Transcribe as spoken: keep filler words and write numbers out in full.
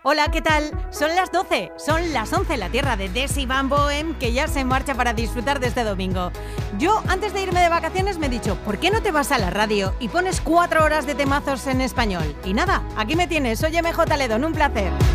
Hola, ¿qué tal? Son las doce, son las once en la tierra de Desi Van Bohem, que ya se en marcha para disfrutar de este domingo. Yo, antes de irme de vacaciones, me he dicho, ¿por qué no te vas a la radio y pones cuatro horas de temazos en español? Y nada, aquí me tienes, soy M J Ledón, un placer.